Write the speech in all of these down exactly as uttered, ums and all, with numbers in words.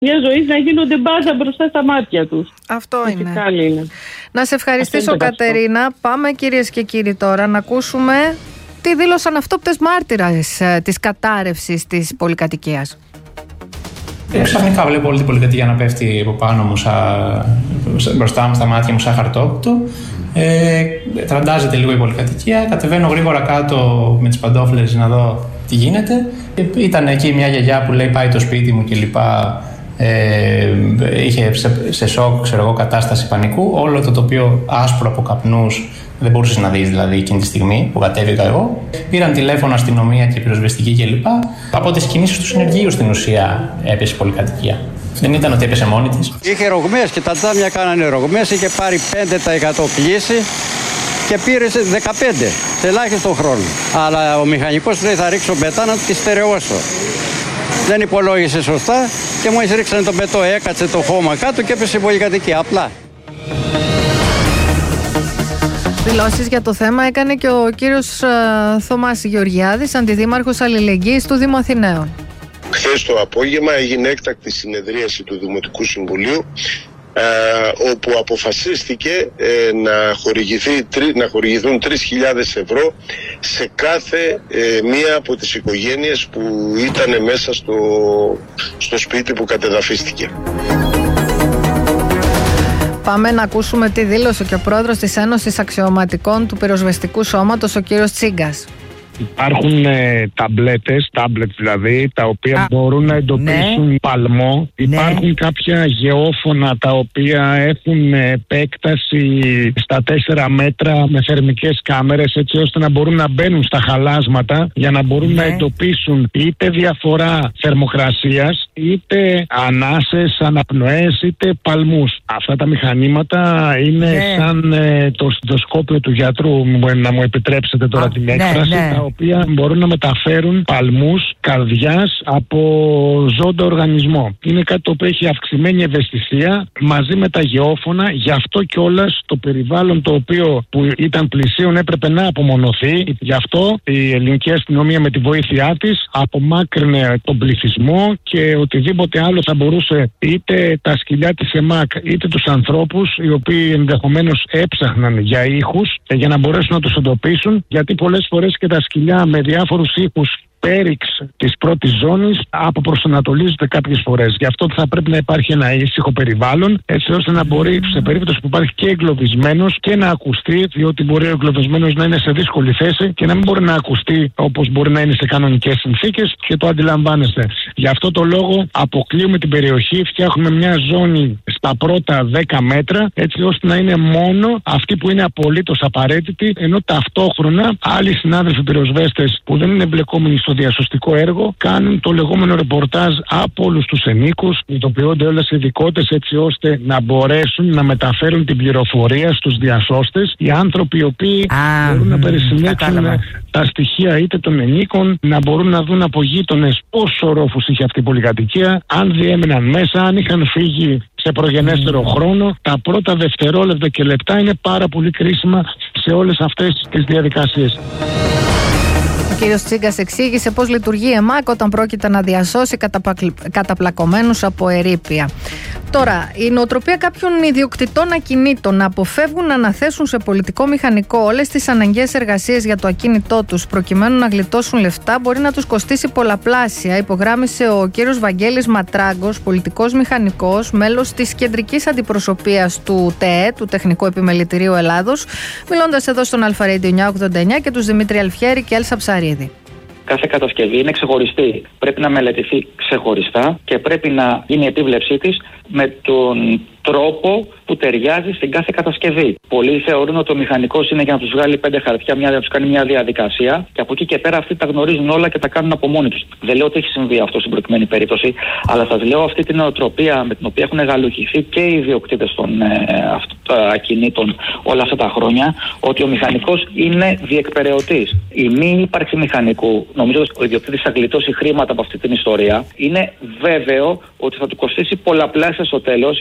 μια ζωή να γίνονται μπάζα μπροστά στα μάτια τους. Αυτό είναι. είναι. Να σε ευχαριστήσω, Κατερίνα. Πάμε, κυρίες και κύριοι, τώρα να ακούσουμε τι δήλωσαν αυτόπτες μάρτυρες της κατάρρευσης της πολυκατοικίας. Ε, ξαφνικά βλέπω όλη την πολυκατοικία να πέφτει από πάνω μου, σα... μπροστά μου, στα μάτια μου, σαν χαρτόκουτο. Ε, τραντάζεται λίγο η πολυκατοικία. Κατεβαίνω γρήγορα κάτω με τις παντόφλες να δω τι γίνεται. Ε, ήταν εκεί μια γιαγιά που λέει πάει το σπίτι μου κλπ. Ε, είχε σε, σε σοκ, ξέρω εγώ, κατάσταση πανικού. Όλο το τοπίο άσπρο από καπνούς. Δεν μπορούσες να δεις δηλαδή εκείνη τη στιγμή που κατέβηκα εγώ. Πήραν τηλέφωνο αστυνομία και πυροσβεστική κλπ. Από τις κινήσεις του συνεργείου στην ουσία έπεσε η πολυκατοικία. Δεν ήταν ότι έπεσε μόνη της. Είχε ρογμές και τα τζάμια κάνανε ρογμές. Είχε πάρει πέντε τοις εκατό πλήση και πήρε δεκαπέντε σε ελάχιστο χρόνο. Αλλά ο μηχανικός λέει θα ρίξω μπετά να τη στερεώσω. Δεν υπολόγισε σωστά και μόλις ρίξανε τον μπετό, έκατσε το χώμα κάτω και έπεσε η πολυκατοικία. Απλά. Δηλώσεις για το θέμα έκανε και ο κύριος uh, Θωμάς Γεωργιάδης, αντιδήμαρχος αλληλεγγύης του Δήμου Αθηναίων. Χθες το απόγευμα έγινε έκτακτη συνεδρίαση του Δημοτικού Συμβουλίου, ε, όπου αποφασίστηκε ε, να, χορηγηθεί, να χορηγηθούν τρεις χιλιάδες ευρώ σε κάθε ε, μία από τις οικογένειες που ήταν μέσα στο, στο σπίτι που κατεδαφίστηκε. Πάμε να ακούσουμε τι δήλωσε και ο πρόεδρος της Ένωσης Αξιωματικών του Πυροσβεστικού Σώματος, ο κύριος Τσίγκας. Υπάρχουν ε, ταμπλέτες, τάμπλετ δηλαδή, τα οποία Α, μπορούν να εντοπίσουν ναι. παλμό. Υπάρχουν ναι. κάποια γεώφωνα τα οποία έχουν επέκταση στα τέσσερα μέτρα με θερμικές κάμερες, έτσι ώστε να μπορούν να μπαίνουν στα χαλάσματα για να μπορούν ναι. να εντοπίσουν είτε διαφορά θερμοκρασίας, είτε ανάσες, αναπνοές, είτε παλμούς. Αυτά τα μηχανήματα είναι ναι. σαν ε, το στετοσκόπιο του γιατρού, να μου επιτρέψετε τώρα Α, την έκφραση, ναι, ναι. τα οποία μπορούν να μεταφέρουν παλμούς καρδιάς από ζώντα οργανισμό. Είναι κάτι το οποίο έχει αυξημένη ευαισθησία μαζί με τα γεώφωνα, γι' αυτό κιόλας το περιβάλλον το οποίο που ήταν πλησίον έπρεπε να απομονωθεί. Γι' αυτό η ελληνική αστυνομία με τη βοήθειά της απομάκρυνε τον πληθυσμό και οτιδήποτε άλλο θα μπορούσε, είτε τα σκυλιά της ΕΜΑΚ είτε τους ανθρώπους οι οποίοι ενδεχομένως έψαχναν για ήχους για να μπορέσουν να τους εντοπίσουν, γιατί πολλές φορές και τα σκυλιά με διάφορους ήχους πέριξ της πρώτης ζώνης αποπροσανατολίζονται κάποιες φορές. Γι' αυτό θα πρέπει να υπάρχει ένα ήσυχο περιβάλλον, έτσι ώστε να μπορεί σε περίπτωση που υπάρχει και εγκλωβισμένος και να ακουστεί, διότι μπορεί ο εγκλωβισμένος να είναι σε δύσκολη θέση και να μην μπορεί να ακουστεί όπως μπορεί να είναι σε κανονικές συνθήκες και το αντιλαμβάνεστε. Γι' αυτό το λόγο αποκλείουμε την περιοχή, φτιάχνουμε μια ζώνη στα πρώτα δέκα μέτρα, έτσι ώστε να είναι μόνο αυτοί που είναι απολύτως απαραίτητοι, ενώ ταυτόχρονα άλλοι συνάδελφοι πυροσβέστες που δεν είναι εμπλεκόμενοι στο διασωστικό έργο κάνουν το λεγόμενο ρεπορτάζ από όλους τους ενίκους, ειδοποιούνται όλες οι ειδικότητες έτσι ώστε να μπορέσουν να μεταφέρουν την πληροφορία στους διασώστες, οι άνθρωποι οι οποίοι Α, μπορούν να περισυνέξουν τα στοιχεία είτε των ενίκων, να μπορούν να δουν από γείτονες πόσο ορόφους είχε αυτή η πολυκατοικία, αν διέμεναν μέσα, αν είχαν φύγει σε προγενέστερο mm. χρόνο. Τα πρώτα δευτερόλεπτα και λεπτά είναι πάρα πολύ κρίσιμα σε όλες αυτές τις διαδικασίες. Ο κύριος Τσίγκας εξήγησε πώς λειτουργεί η ΕΜΑΚ όταν πρόκειται να διασώσει καταπλακωμένους από ερείπια. Τώρα, η νοοτροπία κάποιων ιδιοκτητών ακινήτων να αποφεύγουν να αναθέσουν σε πολιτικό μηχανικό όλες τις αναγκαίες εργασίες για το ακίνητό τους προκειμένου να γλιτώσουν λεφτά μπορεί να τους κοστίσει πολλαπλάσια, υπογράμμισε ο κύριος Βαγγέλης Ματράγκος, πολιτικός μηχανικός, μέλος της κεντρικής αντιπροσωπείας του ΤΕΕ, του Τεχνικού Επιμελητηρίου Ελλάδος, μιλώντας εδώ στον Αλφα Radio εννιακόσια ογδόντα εννιά και τους Δημήτρη Αλφιέρη και Έλσα Ψαρίδη. Κάθε κατασκευή είναι ξεχωριστή. Πρέπει να μελετηθεί ξεχωριστά και πρέπει να γίνει η επίβλεψή της με τον τρόπο που ταιριάζει στην κάθε κατασκευή. Πολλοί θεωρούν ότι ο μηχανικός είναι για να τους βγάλει πέντε χαρτιά, μια, να τους κάνει μια διαδικασία και από εκεί και πέρα αυτοί τα γνωρίζουν όλα και τα κάνουν από μόνοι τους. Δεν λέω ότι έχει συμβεί αυτό στην προκειμένη περίπτωση, αλλά σας λέω αυτή την νοοτροπία με την οποία έχουν γαλουχηθεί και οι ιδιοκτήτες των ε, ακινήτων όλα αυτά τα χρόνια, ότι ο μηχανικός είναι διεκπεραιωτής. Η μη ύπαρξη μηχανικού, νομίζω ότι ο ιδιοκτήτης θα γλιτώσει χρήματα από αυτή την ιστορία, είναι βέβαιο ότι θα του κοστίσει πολλαπλάσια στο τέλος και το πιο πιθανό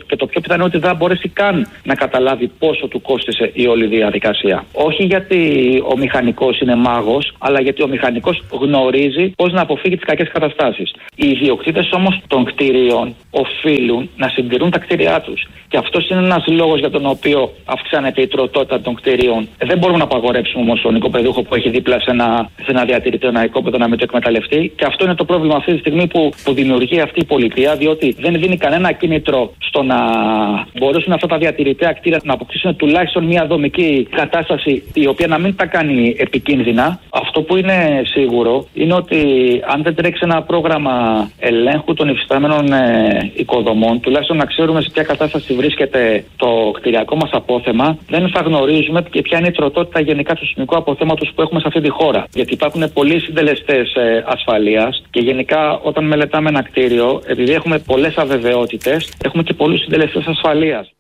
ήταν ότι δεν μπορέσει καν να καταλάβει πόσο του κόστισε η όλη διαδικασία. Όχι γιατί ο μηχανικός είναι μάγος, αλλά γιατί ο μηχανικός γνωρίζει πώς να αποφύγει τις κακές καταστάσεις. Οι ιδιοκτήτες όμως των κτηρίων οφείλουν να συντηρούν τα κτίρια τους. Και αυτός είναι ένας λόγος για τον οποίο αυξάνεται η τροτότητα των κτηρίων. Δεν μπορούμε να απαγορέψουμε όμως τον οικοπεδούχο που έχει δίπλα σε ένα, σε ένα διατηρητή, ένα οικόπεδο, να μην το εκμεταλλευτεί. Και αυτό είναι το πρόβλημα αυτή τη στιγμή που, που δημιουργεί αυτή η πολιτεία, διότι δεν δίνει κανένα κίνητρο στο να μπορέσουν αυτά τα διατηρητέα κτίρια να αποκτήσουν τουλάχιστον μια δομική κατάσταση η οποία να μην τα κάνει επικίνδυνα. Αυτό που είναι σίγουρο είναι ότι αν δεν τρέξει ένα πρόγραμμα ελέγχου των υφιστάμενων ε, οικοδομών, τουλάχιστον να ξέρουμε σε ποια κατάσταση βρίσκεται το κτηριακό μας απόθεμα, δεν θα γνωρίζουμε και ποια είναι η τροτότητα γενικά του συνολικού αποθέματος που έχουμε σε αυτή τη χώρα. Γιατί υπάρχουν πολλοί συντελεστές ε, ασφαλείας και γενικά όταν μελετάμε ένα κτίριο, επειδή έχουμε πολλές αβεβαιότητες, έχουμε και πολλούς συντελεστές ασφαλείας.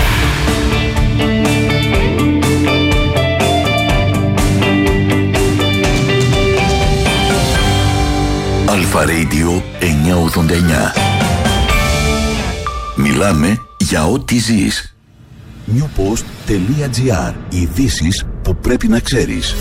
Αλφα Radio εννιακόσια ογδόντα εννιά. Μιλάμε για ό,τι ζεις. newpost.gr. Ειδήσεις που πρέπει να ξέρεις.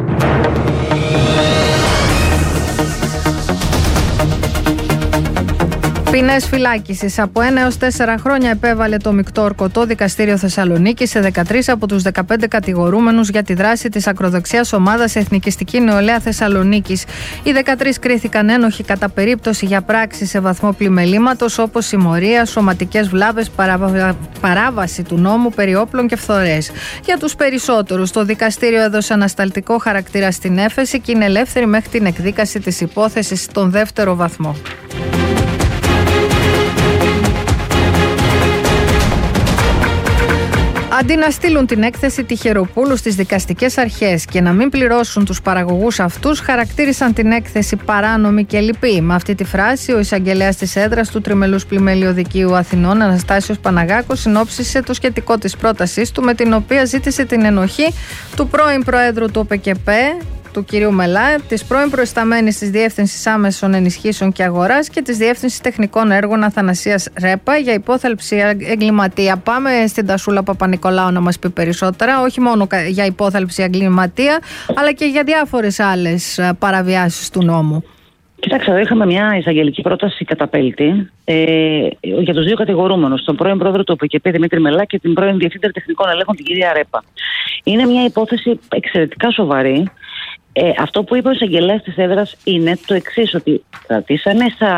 Ποινές φυλάκισης από ένα έως τέσσερα χρόνια επέβαλε το Μεικτό Ορκωτό Δικαστήριο Θεσσαλονίκης σε δεκατρείς από τους δεκαπέντε κατηγορούμενους για τη δράση της ακροδεξιάς ομάδας Εθνικιστική Νεολαία Θεσσαλονίκης. Οι δεκατρείς κρίθηκαν ένοχοι κατά περίπτωση για πράξεις σε βαθμό πλημελήματος όπως συμμορία, σωματικές βλάβες, παράβα... παράβαση του νόμου περί όπλων και φθορές. Για τους περισσότερους, το δικαστήριο έδωσε ανασταλτικό χαρακτήρα στην έφεση και είναι ελεύθεροι μέχρι την εκδίκαση της υπόθεσης στον δεύτερο βαθμό. Αντί να στείλουν την έκθεση Τυχεροπούλου στις δικαστικές αρχές και να μην πληρώσουν τους παραγωγούς αυτούς, χαρακτήρισαν την έκθεση παράνομη και λυπή. Με αυτή τη φράση, ο εισαγγελέας της έδρας του Τριμελούς Πλημελιωδικείου Αθηνών, Αναστάσιος Παναγάκος, συνόψισε το σχετικό της πρότασής του, με την οποία ζήτησε την ενοχή του πρώην Προέδρου του ΟΠΕΚΕΠ, του κυρίου Μελά, της πρώην προϊσταμένης της Διεύθυνσης Άμεσων Ενισχύσεων και Αγοράς και της Διεύθυνσης Τεχνικών Έργων Αθανασίας Ρέπα για υπόθαλψη εγκληματία. Πάμε στην Τασούλα Παπα-Νικολάου να μας πει περισσότερα, όχι μόνο για υπόθαλψη εγκληματία, αλλά και για διάφορες άλλες παραβιάσεις του νόμου. Κοιτάξτε, είχαμε μια εισαγγελική πρόταση καταπέλτη ε, για τους δύο κατηγορούμενους, τον πρώην πρόεδρο του ΟΠΕΚΕΠ Δημήτρη Μελά και την πρώην Διευθύντρια Τεχνικών Ελέγχων την κυρία Ρέπα. Είναι μια υπόθεση εξαιρετικά σοβαρή. Ε, αυτό που είπε ο εισαγγελέας της έδρας είναι το εξής, ότι κρατήσανε στα,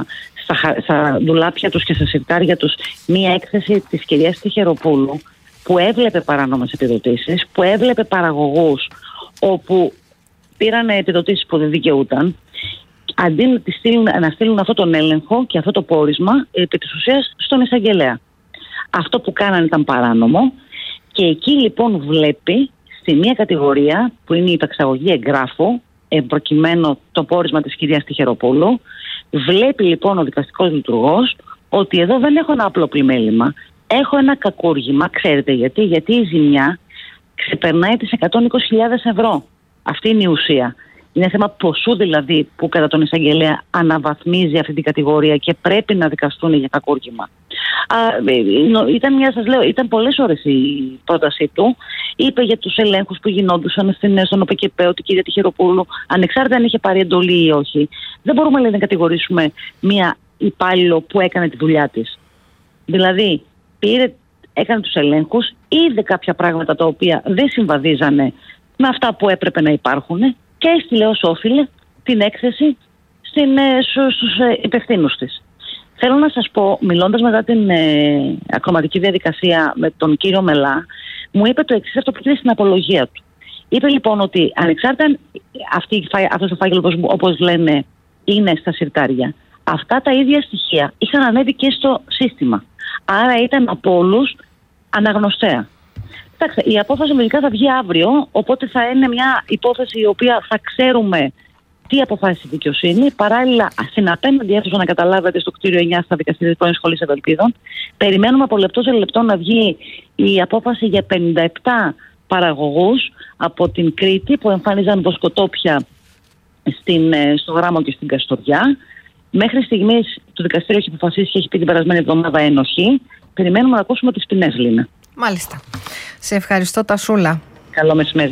στα, στα ντουλάπια τους και στα συρτάρια τους μία έκθεση της κυρίας Τυχεροπούλου που έβλεπε παράνομες επιδοτήσεις, που έβλεπε παραγωγούς όπου πήραν επιδοτήσεις που δεν δικαιούταν, αντί να, στείλουν, να στείλουν αυτό τον έλεγχο και αυτό το πόρισμα επί της ουσίας στον εισαγγελέα. Αυτό που κάνανε ήταν παράνομο και εκεί λοιπόν βλέπει στη μία κατηγορία που είναι η υπεξαγωγή εγγράφου, προκειμένου το πόρισμα της κυρίας Τυχεροπούλου, βλέπει λοιπόν ο δικαστικός λειτουργός ότι εδώ δεν έχω ένα απλό πλημέλημα, έχω ένα κακούργημα. Ξέρετε γιατί? Γιατί η ζημιά ξεπερνάει τις εκατόν είκοσι χιλιάδες ευρώ. Αυτή είναι η ουσία. Είναι θέμα ποσού δηλαδή που κατά τον εισαγγελέα αναβαθμίζει αυτή την κατηγορία και πρέπει να δικαστούν για κακούργημα. Α, ήταν, μια, σας λέω, ήταν πολλές ώρες η πρότασή του. Είπε για τους ελέγχους που γινόντουσαν στον ΟΠΕΚΕΠ ότι η κυρία Τυχεροπούλου, ανεξάρτητα αν είχε πάρει εντολή ή όχι, δεν μπορούμε λέει, να κατηγορήσουμε μια υπάλληλο που έκανε τη δουλειά της. Δηλαδή, πήρε, έκανε τους ελέγχους, είδε κάποια πράγματα τα οποία δεν συμβαδίζανε με αυτά που έπρεπε να υπάρχουν και έστειλε ως όφιλε την έκθεση στην, στους υπευθύνους της. Θέλω να σας πω, μιλώντας μετά την ε, ακροματική διαδικασία με τον κύριο Μελά, μου είπε το εξής, αυτό που είπε στην απολογία του. Είπε λοιπόν ότι ανεξάρτητα αυτή, αυτός ο φάκελος όπως λένε είναι στα συρτάρια, αυτά τα ίδια στοιχεία είχαν ανέβει και στο σύστημα. Άρα ήταν από όλους αναγνωστέα. Κοιτάξτε, η απόφαση λογικά θα βγει αύριο, οπότε θα είναι μια υπόθεση η οποία θα ξέρουμε τι αποφάσισε η δικαιοσύνη. Παράλληλα, στην απέναντι αίθουσα, να καταλάβετε, στο κτίριο εννιά στα δικαστήρια της πρώην Σχολής Ευελπίδων, περιμένουμε από λεπτό σε λεπτό να βγει η απόφαση για πενήντα επτά παραγωγούς από την Κρήτη που εμφάνιζαν βοσκοτόπια στην, στο Γράμμο και στην Καστοριά. Μέχρι στιγμής το δικαστήριο έχει αποφασίσει και έχει πει την περασμένη εβδομάδα ένοχη. περιμένουμε να ακούσουμε τις ποινές, Λίνα. Μάλιστα. Σε ευχαριστώ, Τασούλα. Καλό μεσημέρι.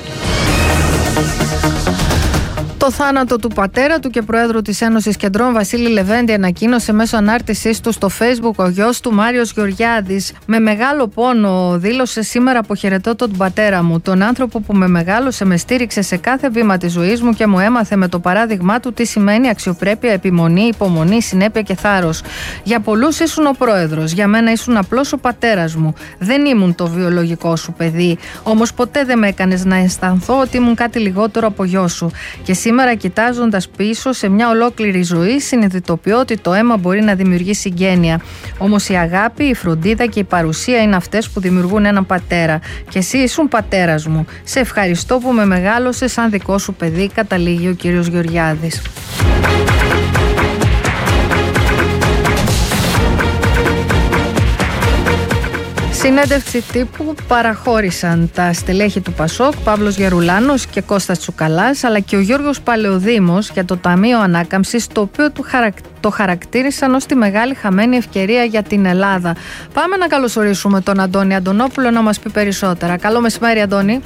Το θάνατο του πατέρα του και Προέδρου της Ένωσης Κεντρών, Βασίλη Λεβέντη, ανακοίνωσε μέσω ανάρτησής του στο Facebook ο γιος του, Μάριος Γεωργιάδης. Με μεγάλο πόνο δήλωσε: σήμερα αποχαιρετώ τον πατέρα μου, τον άνθρωπο που με μεγάλωσε, με στήριξε σε κάθε βήμα της ζωής μου και μου έμαθε με το παράδειγμά του τι σημαίνει αξιοπρέπεια, επιμονή, υπομονή, συνέπεια και θάρρος. Για πολλούς ήσουν ο πρόεδρος, για μένα ήσουν απλώς ο πατέρας μου. Δεν ήμουν το βιολογικό σου παιδί, όμως ποτέ δεν με έκανες να αισθανθώ ότι ήμουν κάτι λιγότερο από γιο σου. Και σήμερα, κοιτάζοντας πίσω σε μια ολόκληρη ζωή, συνειδητοποιώ ότι το αίμα μπορεί να δημιουργεί συγγένεια. Όμως η αγάπη, η φροντίδα και η παρουσία είναι αυτές που δημιουργούν έναν πατέρα. Και εσύ ήσουν πατέρας μου. Σε ευχαριστώ που με μεγάλωσες σαν δικό σου παιδί, καταλήγει ο κύριος Γεωργιάδης. Συνέντευξη τύπου παραχώρησαν τα στελέχη του Πασόκ, Παύλος Γερουλάνος και Κώστας Τσουκαλάς, αλλά και ο Γιώργος Παλαιοδήμος για το Ταμείο Ανάκαμψης, το οποίο το χαρακτήρισαν ως τη μεγάλη χαμένη ευκαιρία για την Ελλάδα. Πάμε να καλωσορίσουμε τον Αντώνη Αντωνόπουλο να μας πει περισσότερα. Καλό μεσημέρι, Αντώνη.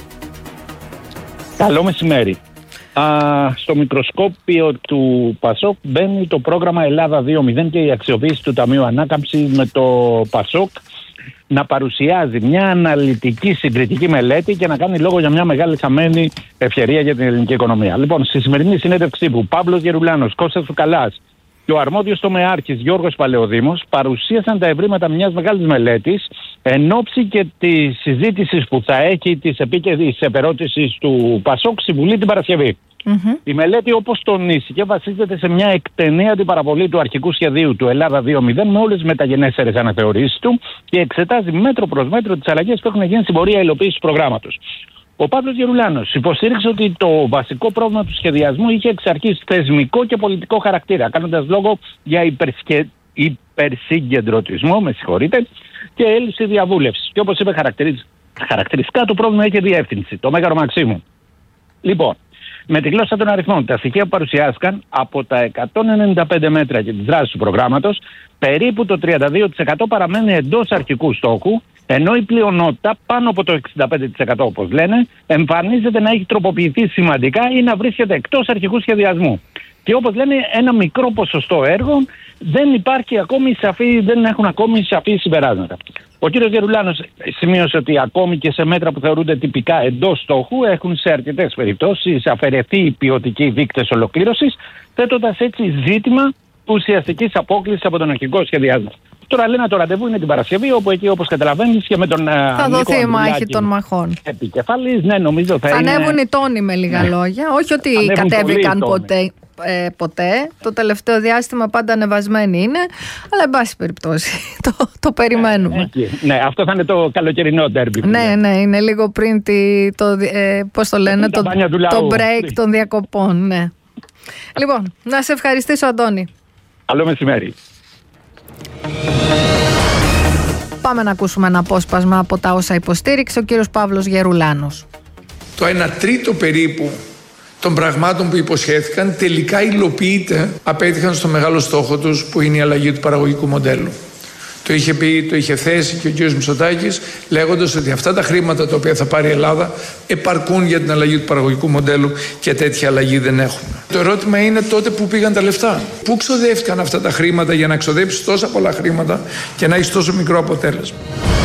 Καλό μεσημέρι. Α, στο μικροσκόπιο του Πασόκ μπαίνει το πρόγραμμα Ελλάδα δύο μηδέν και η αξιοποίηση του Ταμείου Ανάκαμψης, με το Πασόκ να παρουσιάζει μια αναλυτική συγκριτική μελέτη και να κάνει λόγο για μια μεγάλη χαμένη ευκαιρία για την ελληνική οικονομία. Λοιπόν, στη σημερινή συνέντευξή που Παύλος Γερουλάνος, Κώστας Τσουκαλάς και ο αρμόδιος τομεάρχης Γιώργος Παλαιοδήμος παρουσίασαν τα ευρήματα μιας μεγάλης μελέτης εν ώψη και τη συζήτηση που θα έχει της επίκαιρης επερώτησης του Πασόκ στη Βουλή την Παρασκευή. Mm-hmm. Η μελέτη, όπως τονίστηκε, βασίζεται σε μια εκτενή αντιπαραβολή του αρχικού σχεδίου του Ελλάδα δύο μηδέν με όλες τις μεταγενέστερες αναθεωρήσεις του και εξετάζει μέτρο προς μέτρο τις αλλαγές που έχουν γίνει στην πορεία υλοποίησης του προγράμματος. Ο Παύλος Γερουλάνος υποστήριξε ότι το βασικό πρόβλημα του σχεδιασμού είχε εξ αρχής θεσμικό και πολιτικό χαρακτήρα, κάνοντας λόγο για υπερσκε... υπερσυγκεντρωτισμό, με συγχωρείτε, και έλλειψη διαβούλευσης. Και όπως είπε χαρακτηριστικά, το πρόβλημα είχε διεύθυνση, το Μέγαρο Μαξίμου. Λοιπόν, με τη γλώσσα των αριθμών, τα στοιχεία που παρουσιάστηκαν από τα εκατόν ενενήντα πέντε μέτρα και τις δράσεις του προγράμματος, περίπου το τριάντα δύο τοις εκατό παραμένει εντός αρχικού στόχου, ενώ η πλειονότητα, πάνω από το εξήντα πέντε τοις εκατό όπως λένε, εμφανίζεται να έχει τροποποιηθεί σημαντικά ή να βρίσκεται εκτός αρχικού σχεδιασμού. Και όπως λένε, ένα μικρό ποσοστό έργων δεν υπάρχει ακόμη σαφή, δεν έχουν ακόμη σαφή συμπεράσματα. Ο κύριος Γερουλάνος σημείωσε ότι ακόμη και σε μέτρα που θεωρούνται τυπικά εντός στόχου έχουν σε αρκετές περιπτώσεις αφαιρεθεί οι ποιοτικοί δείκτες ολοκλήρωσης, θέτοντας έτσι ζήτημα ουσιαστικής απόκλησης από τον αρχικό σχεδιασμό. Τώρα λένε το ραντεβού είναι την Παρασκευή, όπου εκεί, όπως καταλαβαίνεις, και με τον. Θα δοθεί η μάχη των μαχών. Επικεφαλής, ναι, νομίζω θα, θα είναι. Ανέβουν οι τόνοι, με λίγα ναι. λόγια. Όχι ότι ανέβουν κατέβηκαν ποτέ. Ε, ποτέ. Το τελευταίο διάστημα πάντα ανεβασμένοι είναι, αλλά εν πάση περιπτώσει το, το περιμένουμε. Ε, ναι, αυτό θα είναι το καλοκαιρινό ντέρμπι. Ναι, ναι, είναι λίγο πριν τη, το, ε, πώς το λένε, το, το break των διακοπών. Ναι. Λοιπόν, να σε ευχαριστήσω, Αντώνη. Καλό μεσημέρι. Πάμε να ακούσουμε ένα απόσπασμα από τα όσα υποστήριξε ο κύριος Παύλος Γερουλάνος. Το ένα τρίτο περίπου των πραγμάτων που υποσχέθηκαν τελικά υλοποιείται, απέτυχαν στο μεγάλο στόχο τους, που είναι η αλλαγή του παραγωγικού μοντέλου. Το είχε πει, το είχε θέσει και ο κ. Μητσοτάκης, λέγοντας ότι αυτά τα χρήματα τα οποία θα πάρει η Ελλάδα επαρκούν για την αλλαγή του παραγωγικού μοντέλου και τέτοια αλλαγή δεν έχουμε. Το ερώτημα είναι τότε πού πήγαν τα λεφτά. Πού ξοδεύτηκαν αυτά τα χρήματα για να ξοδέψεις τόσα πολλά χρήματα και να έχεις τόσο μικρό αποτέλεσμα.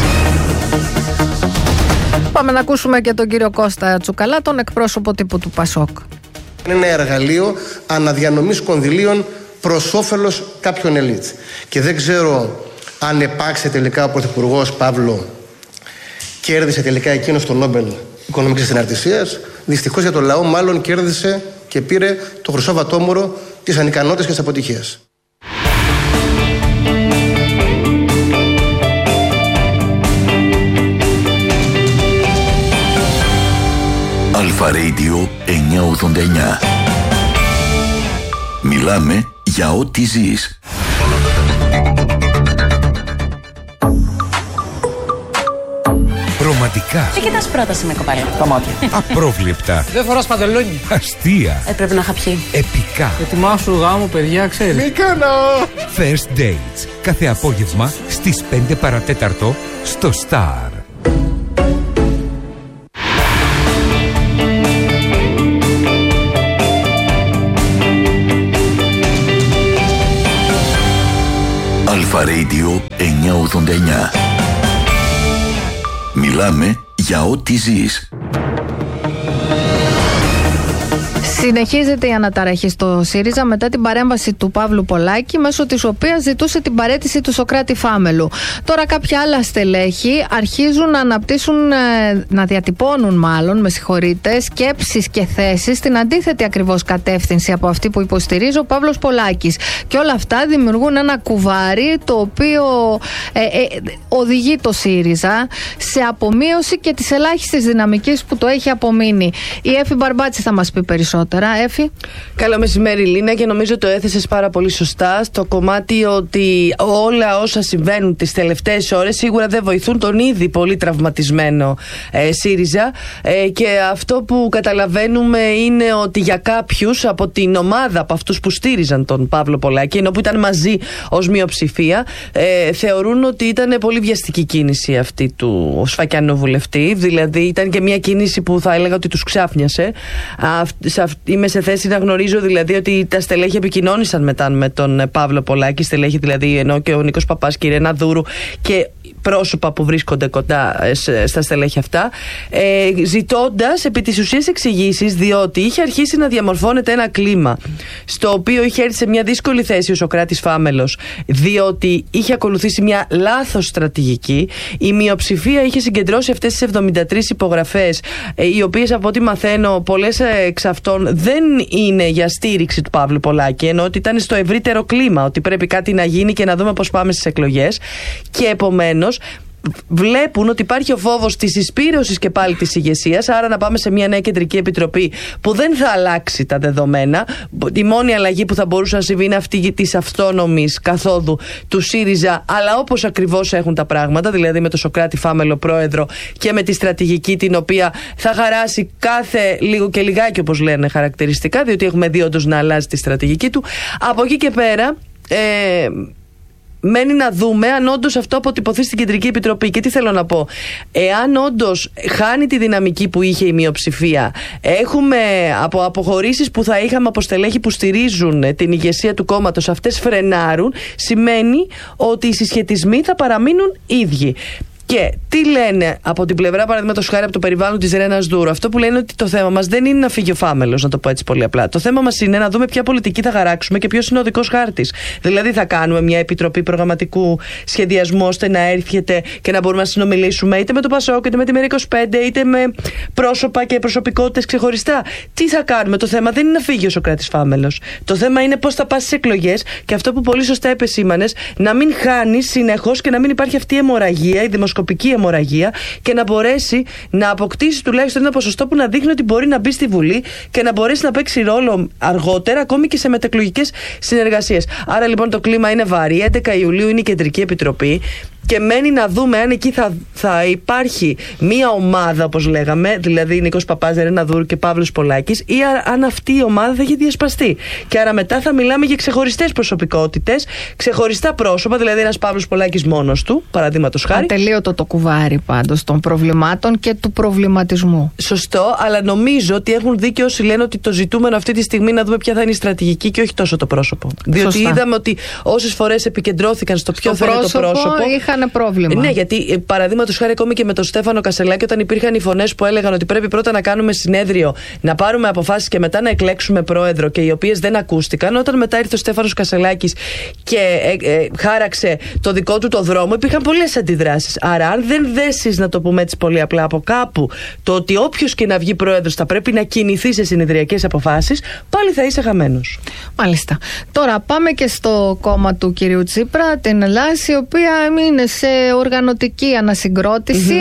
Πάμε να ακούσουμε και τον κύριο Κώστα Τσουκαλά, τον εκπρόσωπο τύπου του Πασόκ. Είναι ένα εργαλείο αναδιανομής κονδυλίων προς όφελος κάποιων ελίτ. Και δεν ξέρω αν επάξε τελικά ο Πρωθυπουργός Παύλο κέρδισε τελικά εκείνος το Νόμπελ Οικονομικής Συναρτησίας. Δυστυχώς για τον λαό μάλλον κέρδισε και πήρε το χρυσό βατόμουρο της ανικανότητας και της αποτυχίας. Αλφα Radio εννιακόσια ογδόντα εννιά. Μιλάμε για ό,τι ζεις. Ρομαντικά. Τι κοιτάς πρόταση με κοπέλα? Τα μάτια. Απρόβλεπτα. Δεν φοράς παντελόνι. Αστεία. Ε, πρέπει να είχα πιει. Επικά. Ετοιμάσου γάμο, παιδιά, ξέρεις. Μη κάνω. First Dates. Κάθε απόγευμα στις πέντε παρατέταρτο στο Star. Αλφα Radio εννιακόσια ογδόντα εννιά. Μιλάμε για ό,τι ζεις. Συνεχίζεται η αναταραχή στο ΣΥΡΙΖΑ μετά την παρέμβαση του Παύλου Πολάκη, μέσω της οποίας ζητούσε την παραίτηση του Σωκράτη Φάμελου. Τώρα κάποια άλλα στελέχη αρχίζουν να αναπτύσσουν, να διατυπώνουν μάλλον, με συγχωρείτε, σκέψεις και θέσεις στην αντίθετη ακριβώς κατεύθυνση από αυτή που υποστηρίζει ο Παύλος Πολάκης. Και όλα αυτά δημιουργούν ένα κουβάρι το οποίο ε, ε, οδηγεί το ΣΥΡΙΖΑ σε απομείωση και της ελάχιστης δυναμικής που το έχει απομείνει. Η Έφη Μπαρμπάτση θα μας πει περισσότερα. Έφη. Καλό μεσημέρι, Λίνα, και νομίζω το έθεσες πάρα πολύ σωστά στο κομμάτι ότι όλα όσα συμβαίνουν τις τελευταίες ώρες σίγουρα δεν βοηθούν τον ήδη πολύ τραυματισμένο ε, ΣΥΡΙΖΑ, ε, και αυτό που καταλαβαίνουμε είναι ότι για κάποιους από την ομάδα, από αυτούς που στήριζαν τον Παύλο Πολάκη, ενώ που ήταν μαζί ως μειοψηφία, ε, θεωρούν ότι ήταν πολύ βιαστική κίνηση αυτή του Σφακιανού βουλευτή. Δηλαδή ήταν και μια κίνηση που θα έλεγα ότι τους ξάφνιασε. Είμαι σε θέση να γνωρίζω δηλαδή ότι τα στελέχη επικοινώνησαν μετά με τον Παύλο Πολάκη, στελέχη δηλαδή, ενώ και ο Νίκος Παπάς και η Ρένα Δούρου και πρόσωπα που βρίσκονται κοντά στα στελέχη αυτά, ε, ζητώντας επί της ουσίας εξηγήσεις, διότι είχε αρχίσει να διαμορφώνεται ένα κλίμα στο οποίο είχε έρθει σε μια δύσκολη θέση ο Σωκράτης Φάμελος, διότι είχε ακολουθήσει μια λάθος στρατηγική. Η μειοψηφία είχε συγκεντρώσει αυτές τις εβδομήντα τρεις υπογραφές, ε, οι οποίες από ό,τι μαθαίνω πολλές εξ αυτών δεν είναι για στήριξη του Παύλου Πολάκη, ενώ ότι ήταν στο ευρύτερο κλίμα, ότι πρέπει κάτι να γίνει και να δούμε πώς πάμε στις εκλογές, και επομένως βλέπουν ότι υπάρχει ο φόβος της συσπήρωσης και πάλι της ηγεσίας, άρα να πάμε σε μια νέα κεντρική επιτροπή που δεν θα αλλάξει τα δεδομένα. Η μόνη αλλαγή που θα μπορούσε να συμβεί είναι αυτή της αυτόνομης καθόδου του ΣΥΡΙΖΑ, αλλά όπως ακριβώς έχουν τα πράγματα, δηλαδή με τον Σωκράτη Φάμελο πρόεδρο και με τη στρατηγική την οποία θα χαράσει κάθε λίγο και λιγάκι, όπως λένε χαρακτηριστικά, διότι έχουμε δει όντως να αλλάζει τη στρατηγική του. Από εκεί και πέρα ε, μένει να δούμε αν όντως αυτό αποτυπωθεί στην Κεντρική Επιτροπή. Και τι θέλω να πω, εάν όντως χάνει τη δυναμική που είχε η μειοψηφία, έχουμε από αποχωρήσεις που θα είχαμε από στελέχη που στηρίζουν την ηγεσία του κόμματος, αυτές φρενάρουν, σημαίνει ότι οι συσχετισμοί θα παραμείνουν ίδιοι. Και τι λένε από την πλευρά, παραδείγματος χάρη από το περιβάλλον της Ρένας Δούρου? Αυτό που λένε ότι το θέμα μας δεν είναι να φύγει ο Φάμελος, να το πω έτσι πολύ απλά. Το θέμα μας είναι να δούμε ποια πολιτική θα χαράξουμε και ποιος είναι ο οδικός χάρτης. Δηλαδή, θα κάνουμε μια επιτροπή προγραμματικού σχεδιασμού ώστε να έρχεται και να μπορούμε να συνομιλήσουμε είτε με το Πασόκ, είτε με τη Μέρα είκοσι πέντε, είτε με πρόσωπα και προσωπικότητες ξεχωριστά. Τι θα κάνουμε? Το θέμα δεν είναι να φύγει ο Σωκράτης Φάμελος. Το θέμα είναι πώς θα πας στις εκλογές, και αυτό που πολύ σωστά επεσήμανες, να μην χάνεις συνεχώς και να μην υπάρχει αυτή η αιμορραγία, η δημοσκοπική αιμορραγία, και να μπορέσει να αποκτήσει τουλάχιστον ένα ποσοστό που να δείχνει ότι μπορεί να μπει στη Βουλή και να μπορέσει να παίξει ρόλο αργότερα, ακόμη και σε μετεκλογικές συνεργασίες. Άρα λοιπόν το κλίμα είναι βαρύ. έντεκα Ιουλίου είναι η Κεντρική Επιτροπή. Και μένει να δούμε αν εκεί θα, θα υπάρχει μία ομάδα, όπως λέγαμε, δηλαδή Νίκος Παπάς, Ρένα Δούρου και Παύλος Πολάκης, ή αν αυτή η ομάδα θα έχει διασπαστεί. Και άρα μετά θα μιλάμε για ξεχωριστές προσωπικότητες, ξεχωριστά πρόσωπα, δηλαδή ένας Παύλος Πολάκης μόνος του, παραδείγματος χάρη. Ατελείωτο το κουβάρι πάντως των προβλημάτων και του προβληματισμού. Σωστό, αλλά νομίζω ότι έχουν δίκιο όσοι λένε ότι το ζητούμενο αυτή τη στιγμή να δούμε ποια θα είναι η στρατηγική και όχι τόσο το πρόσωπο. Διότι Σωστά. είδαμε ότι όσες φορές επικεντρώθηκαν στο ποιο θα είναι το πρόσωπο. Είχαν πρόβλημα. Ναι, γιατί παραδείγματος χάρη ακόμη και με τον Στέφανο Κασελάκη, όταν υπήρχαν οι φωνές που έλεγαν ότι πρέπει πρώτα να κάνουμε συνέδριο, να πάρουμε αποφάσεις και μετά να εκλέξουμε πρόεδρο, και οι οποίες δεν ακούστηκαν, όταν μετά ήρθε ο Στέφανος Κασελάκης και ε, ε, χάραξε το δικό του το δρόμο, υπήρχαν πολλές αντιδράσεις. Άρα, αν δεν δέσεις, να το πούμε έτσι πολύ απλά, από κάπου το ότι όποιος και να βγει πρόεδρος θα πρέπει να κινηθεί σε συνεδριακές αποφάσεις, πάλι θα είσαι χαμένος. Μάλιστα. Τώρα πάμε και στο κόμμα του κυρίου Τσίπρα, την Ελλάδα, η οποία είναι σε οργανωτική ανασυγκρότηση. Mm-hmm.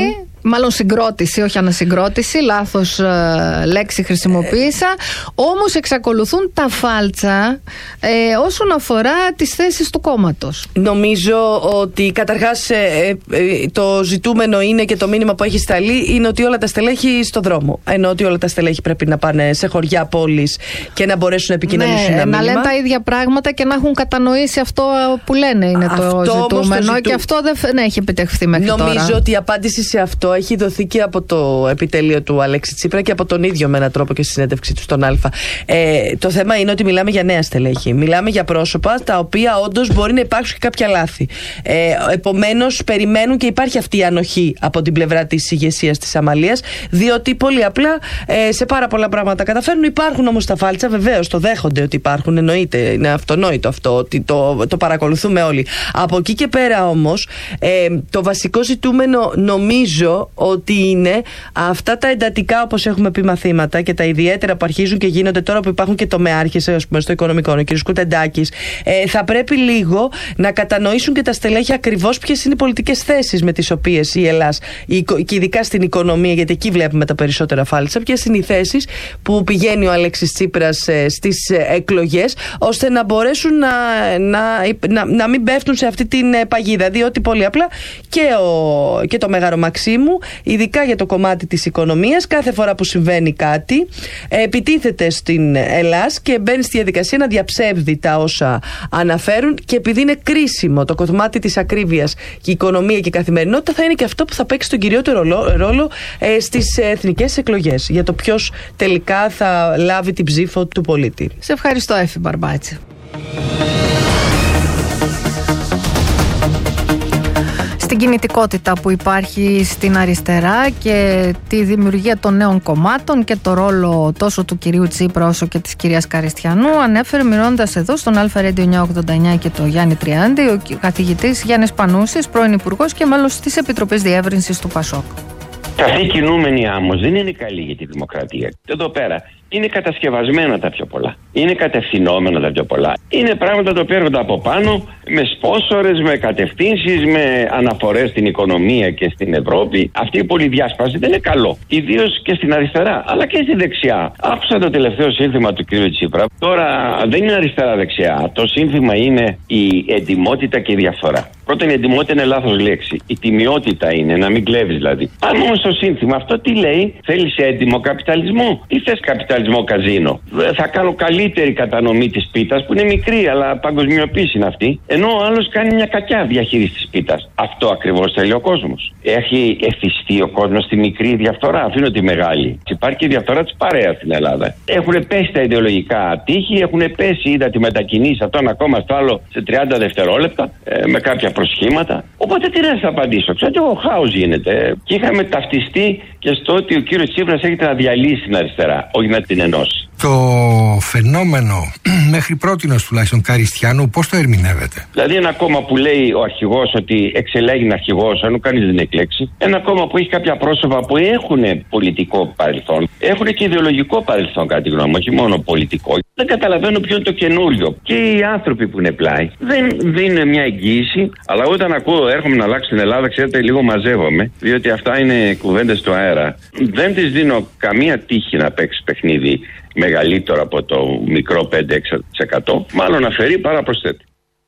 Μάλλον συγκρότηση, όχι ανασυγκρότηση, λάθος ε, λέξη χρησιμοποίησα. Όμως εξακολουθούν τα φάλτσα ε, όσον αφορά τις θέσεις του κόμματος. Νομίζω ότι καταρχάς ε, ε, το ζητούμενο είναι και το μήνυμα που έχει σταλεί είναι ότι όλα τα στελέχη στο δρόμο. Ενώ ότι όλα τα στελέχη πρέπει να πάνε σε χωριά, πόλεις και να μπορέσουν να επικοινωνήσουν ναι, ένα να μήνυμα. λένε τα ίδια πράγματα και να έχουν κατανοήσει αυτό που λένε είναι αυτό το ζητούμενο. Το ζητού... Και αυτό δεν ναι, έχει επιτευχθεί μέχρι Νομίζω τώρα. Νομίζω ότι η απάντηση σε αυτό έχει δοθεί και από το επιτελείο του Αλέξη Τσίπρα και από τον ίδιο με έναν τρόπο και στη συνέντευξή του στον Α. Ε, το θέμα είναι ότι μιλάμε για νέα στελέχη. Μιλάμε για πρόσωπα τα οποία όντως μπορεί να υπάρξουν και κάποια λάθη. Ε, επομένως, περιμένουν και υπάρχει αυτή η ανοχή από την πλευρά της ηγεσίας της Αμαλίας, διότι πολύ απλά ε, σε πάρα πολλά πράγματα καταφέρνουν. Υπάρχουν όμως τα φάλτσα, βεβαίως το δέχονται ότι υπάρχουν, εννοείται. Είναι αυτονόητο αυτό, ότι το, το παρακολουθούμε όλοι. Από εκεί και πέρα όμως, ε, το βασικό ζητούμενο νομίζω ότι είναι αυτά τα εντατικά, όπως έχουμε πει, μαθήματα και τα ιδιαίτερα που αρχίζουν και γίνονται τώρα που υπάρχουν και τομεάρχες, ας πούμε, στο οικονομικό, ο κ. Κουτεντάκης, ε, θα πρέπει λίγο να κατανοήσουν και τα στελέχη ακριβώς ποιες είναι οι πολιτικές θέσεις με τις οποίες η Ελλάδα, και ειδικά στην οικονομία, γιατί εκεί βλέπουμε τα περισσότερα φάλτσα, ποιες είναι οι θέσεις που πηγαίνει ο Αλέξης Τσίπρας ε, στις εκλογές, ώστε να μπορέσουν να, να, να, να μην πέφτουν σε αυτή την παγίδα. Διότι πολύ απλά και, ο, και το Μέγαρο Μαξίμου, ειδικά για το κομμάτι της οικονομίας, κάθε φορά που συμβαίνει κάτι, επιτίθεται στην Ελλάς και μπαίνει στη διαδικασία να διαψεύδει τα όσα αναφέρουν, και επειδή είναι κρίσιμο το κομμάτι της ακρίβειας και η οικονομία και η καθημερινότητα, θα είναι και αυτό που θα παίξει τον κυριότερο ρόλο ε, στις εθνικές εκλογές, για το ποιος τελικά θα λάβει την ψήφο του πολίτη. Σε ευχαριστώ, Έφη Μπαρμπάτση. Στην κινητικότητα που υπάρχει στην αριστερά και τη δημιουργία των νέων κομμάτων και το ρόλο τόσο του κυρίου Τσίπρα όσο και της κυρίας Καριστιανού, ανέφερε μιλώντας εδώ στον Αλφα Radio εννιακόσια ογδόντα εννιά και το Γιάννη Τριάντη ο καθηγητής Γιάννης Πανούσης, πρώην Υπουργός και μέλος της Επιτροπής Διεύρυνσης του ΠΑΣΟΚ. Αυτή η κινούμενη άμμος δεν είναι καλή για τη δημοκρατία. Εδώ πέρα είναι κατασκευασμένα τα πιο πολλά. Είναι κατευθυνόμενα τα πιο πολλά. Είναι πράγματα τα οποία έρχονται από πάνω με σπόσορες, με κατευθύνσεις, με αναφορές στην οικονομία και στην Ευρώπη. Αυτή η πολυδιάσπαση δεν είναι καλό. Ιδίως και στην αριστερά, αλλά και στη δεξιά. Άκουσα το τελευταίο σύνθημα του κ. Τσίπρα. Τώρα δεν είναι αριστερά-δεξιά. Το σύνθημα είναι η εντιμότητα και η διαφθορά. Πρώτον, η εντιμότητα είναι λάθος λέξη. Η τιμιότητα είναι, να μην κλέβεις δηλαδή. Αν όμως το σύνθημα αυτό τι λέει, θέλεις έντιμο καπιταλισμό ή θες καπιταλισμό καζίνο? Θα κάνω καλύτερη κατανομή της πίτας που είναι μικρή, αλλά παγκοσμιοποίηση είναι αυτή. Ενώ ο άλλος κάνει μια κακιά διαχείριση της πίτας. Αυτό ακριβώς θέλει ο κόσμος. Έχει εθιστεί ο κόσμος στη μικρή διαφθορά, αφήνω τη μεγάλη. Υπάρχει και η διαφθορά της παρέας στην Ελλάδα. Έχουν πέσει τα ιδεολογικά τείχη, έχουν πέσει, είδα τη μετακινήση από το ένα κόμμα στο άλλο σε τριάντα δευτερόλεπτα, ε, με κάποια προσχήματα. Οπότε τι να σας απαντήσω, ξέρω ότι ο χάος γίνεται. Και είχαμε ταυτιστεί και στο ότι ο κύριος Τσίπρας έχετε να διαλύσει την αριστερά, όχι να την ενώσει. Το φαινόμενο μέχρι πρότινος τουλάχιστον Καριστιανού, πώς το ερμηνεύεται? Δηλαδή ένα κόμμα που λέει ο αρχηγός ότι εξελέγει αρχηγός, ενώ κανείς δεν εκλέξει. Ένα κόμμα που έχει κάποια πρόσωπα που έχουν πολιτικό παρελθόν, έχουν και ιδεολογικό παρελθόν κατά τη γνώμη μου, όχι μόνο πολιτικό. Δεν καταλαβαίνω ποιο είναι το καινούριο. Και οι άνθρωποι που είναι πλάι δεν δίνουν μια εγγύηση, αλλά όταν ακούω έρχομαι να αλλάξω την Ελλάδα, ξέρετε, λίγο μαζεύομαι, διότι αυτά είναι κουβέντες του αέρα. Δεν της δίνω καμία τύχη να παίξει παιχνίδι μεγαλύτερο από το μικρό πέντε έξι τοις εκατό, μάλλον αφαιρεί παρά προσθέτει.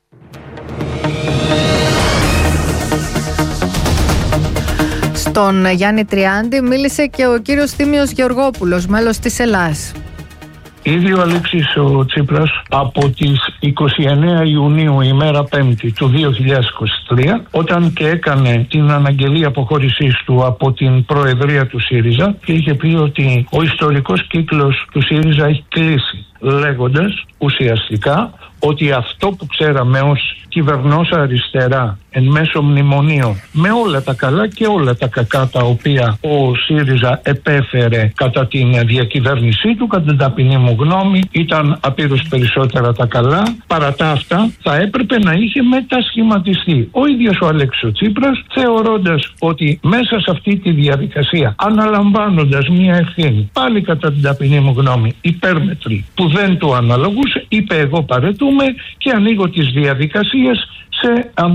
Στον Γιάννη Τριάντη μίλησε και ο κύριος Θήμιος Γεωργόπουλος, μέλος της Ελλάς. Ήδη ο Αλέξης ο Τσίπρας από τις είκοσι εννέα Ιουνίου, ημέρα Πέμπτη του δύο χιλιάδες είκοσι τρία, όταν και έκανε την αναγγελία αποχώρησής του από την Προεδρία του ΣΥΡΙΖΑ, και είχε πει ότι ο ιστορικός κύκλος του ΣΥΡΙΖΑ έχει κλείσει, λέγοντας ουσιαστικά ότι αυτό που ξέραμε ως κυβερνόσα αριστερά εν μέσω μνημονίων, με όλα τα καλά και όλα τα κακά τα οποία ο ΣΥΡΙΖΑ επέφερε κατά την διακυβέρνησή του, κατά την ταπεινή μου γνώμη, ήταν απείρως περισσότερα τα καλά. Παρά τα αυτά θα έπρεπε να είχε μετασχηματιστεί ο ίδιος ο Αλέξης Τσίπρας, θεωρώντας ότι μέσα σε αυτή τη διαδικασία, αναλαμβάνοντας μια ευθύνη, πάλι κατά την ταπεινή μου γνώμη υπέρμετρη, που δεν του αναλογούσε, είπε εγώ παρετούμε και ανοίγω τις διαδικασίες σε ανθρώπους οι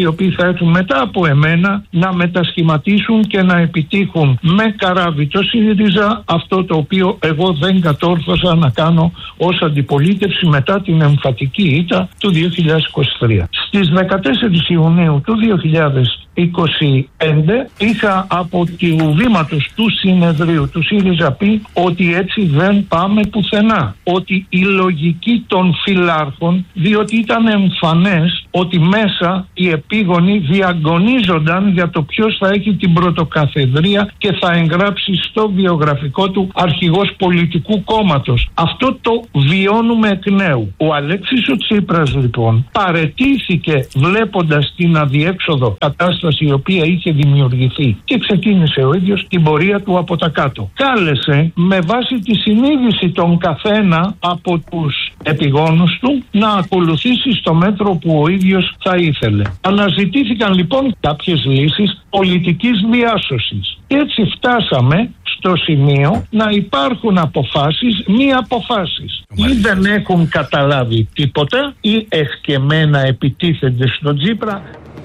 οι οποίοι θα έρθουν μετά από εμένα να μετασχηματίσουν και να επιτύχουν με καράβι το ΣΥΡΙΖΑ αυτό το οποίο εγώ δεν κατόρθωσα να κάνω ως αντιπολίτευση μετά την εμφατική ήττα του δύο χιλιάδες είκοσι τρία. Στις δεκατέσσερις Ιουνίου του δύο χιλιάδες είκοσι πέντε είχα από του βήματος του συνεδρίου του ΣΥΡΙΖΑ πει ότι έτσι δεν πάμε πουθενά. Ότι η λογική των φιλάρχων, διότι ήταν εμφανές ότι μέσα οι επίγονοι διαγωνίζονταν για το ποιος θα έχει την πρωτοκαθεδρία και θα εγγράψει στο βιογραφικό του αρχηγός πολιτικού κόμματος. Αυτό το βιώνουμε εκ νέου. Ο Αλέξης ο Τσίπρας λοιπόν παραιτήθηκε βλέποντας την αδιέξοδο κατάσταση η οποία είχε δημιουργηθεί και ξεκίνησε ο ίδιος την πορεία του από τα κάτω. Κάλεσε με βάση τη συνείδηση των καθένα από τους επιγόνους του να ακολουθήσει στο μέτρο που ο ίδιος θα ήθελε. Αναζητήθηκαν λοιπόν κάποιες λύσεις πολιτικής διάσωσης. Και έτσι φτάσαμε στο σημείο να υπάρχουν αποφάσεις, μη αποφάσεις. Ή δεν έχουν καταλάβει τίποτα ή εσκεμμένα επιτίθενται στον Τσίπρα.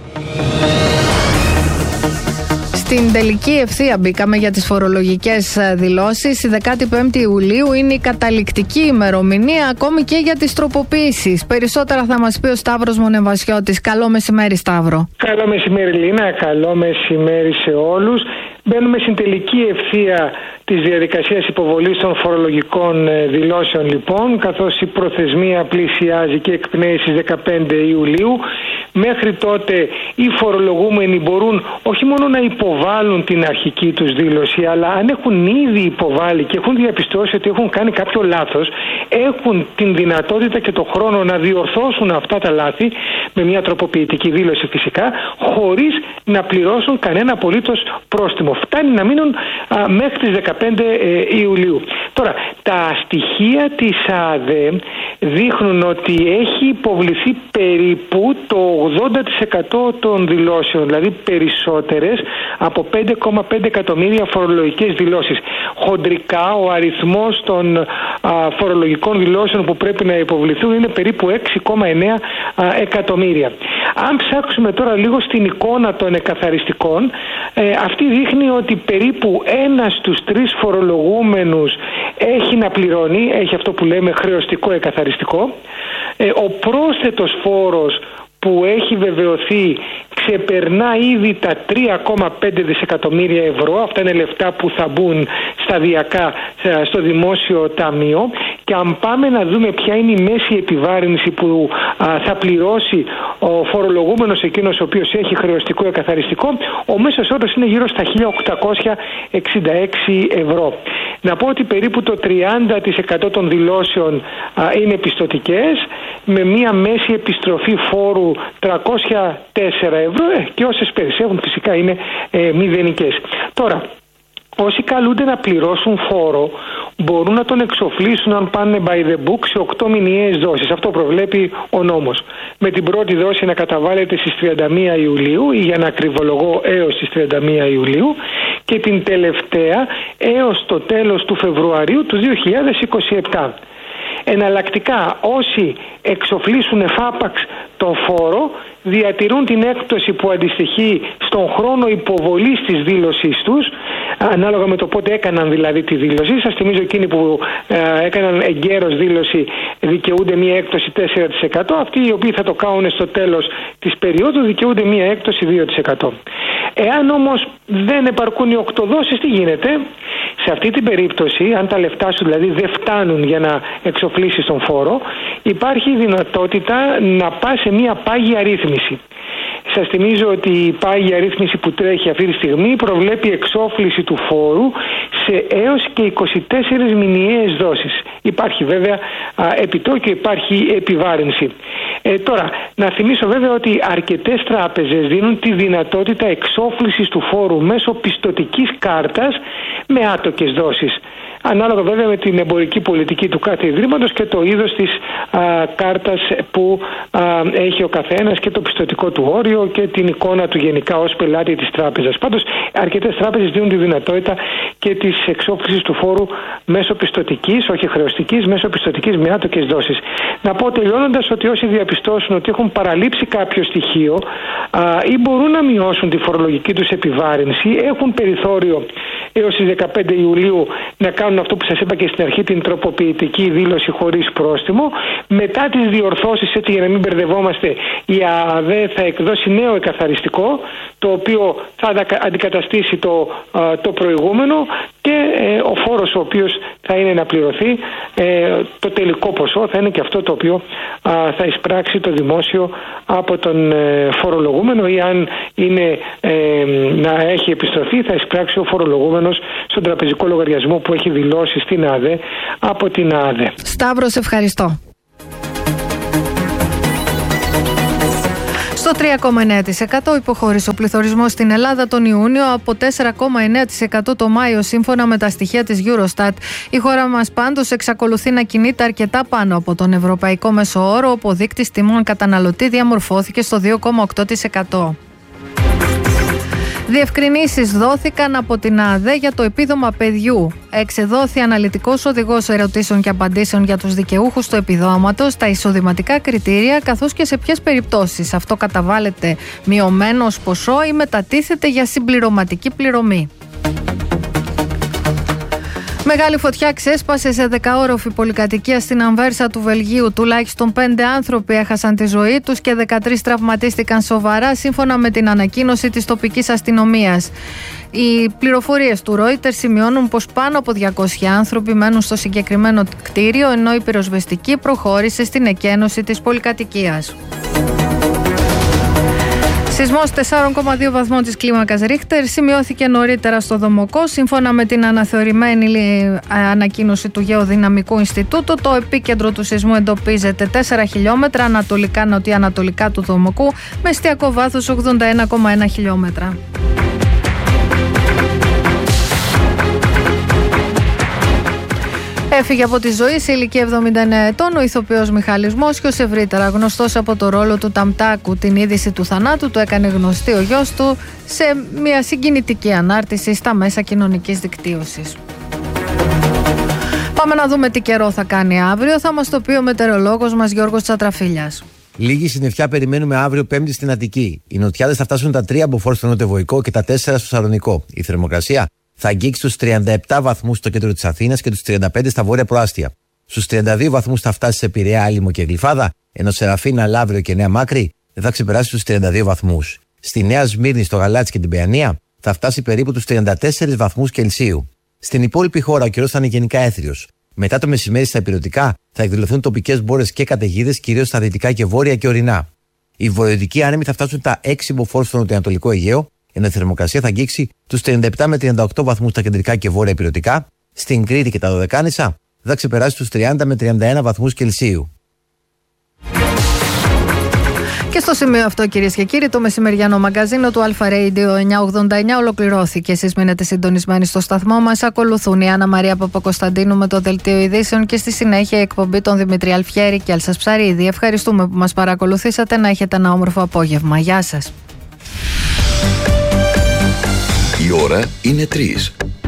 Στην τελική ευθεία μπήκαμε για τις φορολογικές δηλώσεις. Η δεκάτη πέμπτη Ιουλίου είναι η καταληκτική ημερομηνία ακόμη και για τις τροποποιήσεις. Περισσότερα θα μας πει ο Σταύρος Μονεβασιώτης. Καλό μεσημέρι, Σταύρο. Καλό μεσημέρι, Λίνα. Καλό μεσημέρι σε όλους. Μπαίνουμε στην τελική ευθεία της διαδικασίας υποβολής των φορολογικών δηλώσεων λοιπόν, καθώς η προθεσμία πλησιάζει και εκπνέει στις δεκαπέντε Ιουλίου. Μέχρι τότε οι φορολογούμενοι μπορούν όχι μόνο να υποβάλουν την αρχική τους δήλωση, αλλά αν έχουν ήδη υποβάλει και έχουν διαπιστώσει ότι έχουν κάνει κάποιο λάθος, έχουν την δυνατότητα και το χρόνο να διορθώσουν αυτά τα λάθη με μια τροποποιητική δήλωση φυσικά, χωρίς να πληρώσουν κανένα απολύτως πρόστιμο. Φτάνει να μείνουν α, μέχρι τις δεκαπέντε Ιουλίου. Τώρα, τα στοιχεία της ΑΔΕ δείχνουν ότι έχει υποβληθεί περίπου το ογδόντα τοις εκατό των δηλώσεων, δηλαδή περισσότερες από πέντε κόμμα πέντε εκατομμύρια φορολογικές δηλώσεις. Χοντρικά ο αριθμός των α, φορολογικών δηλώσεων που πρέπει να υποβληθούν είναι περίπου έξι κόμμα εννέα εκατομμύρια. Αν ψάξουμε τώρα λίγο στην εικόνα των εκαθαριστικών, ε, αυτή δείχνει ότι περίπου ένας στους τρεις φορολογούμενους έχει να πληρώνει, έχει αυτό που λέμε χρεωστικό εκαθαριστικό. Ε, ο πρόσθετος φόρος που έχει βεβαιωθεί ξεπερνά ήδη τα τρία κόμμα πέντε δισεκατομμύρια ευρώ. Αυτά είναι λεφτά που θα μπουν σταδιακά στο δημόσιο ταμείο. Και αν πάμε να δούμε ποια είναι η μέση επιβάρυνση που α, θα πληρώσει ο φορολογούμενος εκείνος ο οποίος έχει χρεωστικό εκαθαριστικό, ο μέσος όρος είναι γύρω στα χίλια οκτακόσια εξήντα έξι ευρώ. Να πω ότι περίπου το τριάντα τοις εκατό των δηλώσεων α, είναι πιστωτικές, με μία μέση επιστροφή φόρου τριακόσια τέσσερα ευρώ ε, και όσες περισσεύουν φυσικά είναι ε, μηδενικές. Τώρα, όσοι καλούνται να πληρώσουν φόρο μπορούν να τον εξοφλήσουν αν πάνε by the book σε οκτώ μηνιαίες δόσεις. Αυτό προβλέπει ο νόμος. Με την πρώτη δόση να καταβάλλεται στις τριάντα μία Ιουλίου ή για να ακριβολογώ έως τις τριάντα μία Ιουλίου και την τελευταία έως το τέλος του Φεβρουαρίου του δύο χιλιάδες είκοσι επτά. Εναλλακτικά, όσοι εξοφλήσουν εφάπαξ τον φόρο διατηρούν την έκπτωση που αντιστοιχεί στον χρόνο υποβολής της δήλωσής τους, ανάλογα με το πότε έκαναν δηλαδή τη δήλωση. Σας θυμίζω εκείνοι που ε, έκαναν εγκαίρως δήλωση δικαιούνται μία έκπτωση τέσσερα τοις εκατό, αυτοί οι οποίοι θα το κάνουν στο τέλος της περίοδου δικαιούνται μία έκπτωση δύο τοις εκατό. Εάν όμως δεν επαρκούν οι οκτώ δόσεις, τι γίνεται? Σε αυτή την περίπτωση, αν τα λεφτά σου δηλαδή δεν φτάνουν για να εξοφλήσεις τον φόρο, υπάρχει η δυνατότητα να πας σε μία πάγια ρύθμιση. Σας θυμίζω ότι η πάγια ρύθμιση που τρέχει αυτή τη στιγμή προβλέπει εξόφληση του φόρου σε έως και είκοσι τέσσερις μηνιαίες δόσεις. Υπάρχει βέβαια α, επιτόκιο, υπάρχει επιβάρυνση. Ε, τώρα, να θυμίσω βέβαια ότι αρκετές τράπεζες δίνουν τη δυνατότητα εξόφλησης του φόρου μέσω πιστωτικής κάρτας με άτοκες δόσεις. Ανάλογα βέβαια με την εμπορική πολιτική του κάθε ιδρύματος και το είδος της α, κάρτας που α, έχει ο καθένας και το πιστωτικό του όριο και την εικόνα του γενικά ως πελάτη της τράπεζας. Πάντως αρκετές τράπεζες δίνουν τη δυνατότητα και της εξόφλησης του φόρου μέσω πιστωτικής, όχι χρεωστικής, μέσω πιστωτικής με άτοκες δόσεις. Να πω τελειώνοντας ότι όσοι διαπιστώσουν ότι έχουν παραλείψει κάποιο στοιχείο α, ή μπορούν να μειώσουν τη φορολογική τους επιβάρυνση, έχουν περιθώριο έως τις δεκαπέντε Ιουλίου να κάνουν αυτό που σας είπα και στην αρχή, την τροποποιητική δήλωση χωρίς πρόστιμο. Μετά τις διορθώσεις, έτσι για να μην μπερδευόμαστε, η ΑΔΕ θα εκδώσει νέο εκαθαριστικό, το οποίο θα αντικαταστήσει το, το προηγούμενο, και ε, ο φόρος ο οποίος θα είναι να πληρωθεί, ε, το τελικό ποσό θα είναι και αυτό το οποίο α, θα εισπράξει το δημόσιο από τον ε, φορολογούμενο, ή αν είναι ε, να έχει επιστροφή, θα εισπράξει ο φορολογούμενος στον τραπεζικό λογαριασμό που έχει δηλώσει στην ΑΔΕ από την ΑΔΕ. Σταύρο, σε ευχαριστώ. Στο τρία κόμμα εννέα τοις εκατό υποχώρησε ο πληθωρισμός στην Ελλάδα τον Ιούνιο από τέσσερα κόμμα εννέα τοις εκατό το Μάιο, σύμφωνα με τα στοιχεία της Eurostat. Η χώρα μας πάντως εξακολουθεί να κινείται αρκετά πάνω από τον ευρωπαϊκό μέσο όρο, όπου ο δείκτης τιμών καταναλωτή διαμορφώθηκε στο δύο κόμμα οκτώ τοις εκατό. Διευκρινήσεις δόθηκαν από την ΑΔΕ για το επίδομα παιδιού. Εξεδόθη αναλυτικός οδηγός ερωτήσεων και απαντήσεων για τους δικαιούχους του επιδόματος, τα εισοδηματικά κριτήρια, καθώς και σε ποιες περιπτώσεις αυτό καταβάλλεται μειωμένο ως ποσό ή μετατίθεται για συμπληρωματική πληρωμή. Μεγάλη φωτιά ξέσπασε σε δεκαόροφη πολυκατοικία στην Ανβέρσα του Βελγίου. Τουλάχιστον πέντε άνθρωποι έχασαν τη ζωή τους και δεκατρείς τραυματίστηκαν σοβαρά, σύμφωνα με την ανακοίνωση της τοπικής αστυνομίας. Οι πληροφορίες του Reuters σημειώνουν πως πάνω από διακόσιοι άνθρωποι μένουν στο συγκεκριμένο κτίριο, ενώ η πυροσβεστική προχώρησε στην εκένωση της πολυκατοικίας. Σεισμός τέσσερα κόμμα δύο βαθμών της κλίμακας Ρίχτερ σημειώθηκε νωρίτερα στο Δομοκό. Σύμφωνα με την αναθεωρημένη ανακοίνωση του Γεωδυναμικού Ινστιτούτου, το επίκεντρο του σεισμού εντοπίζεται τέσσερα χιλιόμετρα ανατολικά-νοτιοανατολικά του Δομοκού, με εστιακό βάθος ογδόντα ένα κόμμα ένα χιλιόμετρα. Έφυγε από τη ζωή σε ηλικία εβδομήντα εννέα ετών ο ηθοποιός Μιχάλης Μόσχιος, ευρύτερα γνωστός από το ρόλο του Ταμτάκου. Την είδηση του θανάτου του έκανε γνωστή ο γιος του σε μια συγκινητική ανάρτηση στα μέσα κοινωνικής δικτύωσης. Πάμε να δούμε τι καιρό θα κάνει αύριο. Θα μας το πει ο μετεωρολόγος μας Γιώργος Τσατραφίλιας. Λίγη συννεφιά περιμένουμε αύριο Πέμπτη στην Αττική. Οι νοτιάδες θα φτάσουν τα τρία μποφόρ στο νοτιοβοϊκό και τα τέσσερα στο Σαλονικό. Η θερμοκρασία θα αγγίξει στους τριάντα επτά βαθμούς στο κέντρο της Αθήνας και τους τριάντα πέντε στα βόρεια προάστια. Στους τριάντα δύο βαθμούς θα φτάσει σε Πειραιά, Άλυμο και Γλυφάδα, ενώ Σεραφίνα, Λαύριο και Νέα Μάκρη δεν θα ξεπεράσει τους τριάντα δύο βαθμούς. Στη Νέα Σμύρνη, στο Γαλάτσι και την Παιανία θα φτάσει περίπου τους τριάντα τέσσερις βαθμούς Κελσίου. Στην υπόλοιπη χώρα ο καιρός θα είναι γενικά έθριος. Μετά το μεσημέρι στα ηπειρωτικά θα εκδηλωθούν τοπικές μπόρες και καταιγίδες, κυρίως στα δυτικά και βόρεια και ορεινά. Οι βορειοδυτικοί άνεμοι θα φτάσουν τα έξι μποφόρ στο νοτιοανατολικό Αιγαίο, ενώ η θερμοκρασία θα αγγίξει τους τριάντα επτά με τριάντα οκτώ βαθμούς στα κεντρικά και βόρεια ηπειρωτικά. Στην Κρήτη και τα Δωδεκάνησα θα ξεπεράσει τους τριάντα με τριάντα ένα βαθμούς Κελσίου. Και στο σημείο αυτό, κυρίες και κύριοι, το μεσημεριανό μαγκαζίνο του Αλφα Radio εννιακόσια ογδόντα εννιά ολοκληρώθηκε. Εσείς μείνετε συντονισμένοι στο σταθμό μας. Ακολουθούν η Άννα Μαρία Παπακοσταντίνου με το δελτίο ειδήσεων και στη συνέχεια η εκπομπή των Δημήτρη Αλφιέρη και Έλσας Ψαρίδη. Ευχαριστούμε που μας παρακολουθήσατε. Να έχετε ένα όμορφο απόγευμα. Γεια σας. Η ώρα είναι τρεις.